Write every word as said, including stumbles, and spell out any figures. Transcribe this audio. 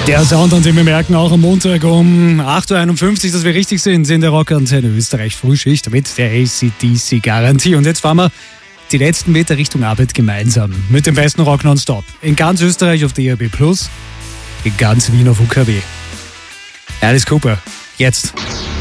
Der Sound, an dem wir merken, auch am Montag um acht Uhr einundfünfzig, dass wir richtig sind in der Rockantenne Österreich Frühschicht mit der A C D C-Garantie. Und jetzt fahren wir die letzten Meter Richtung Arbeit gemeinsam mit dem besten Rock nonstop. In ganz Österreich auf D A B plus, in ganz Wien auf U K W. Alice Cooper, jetzt.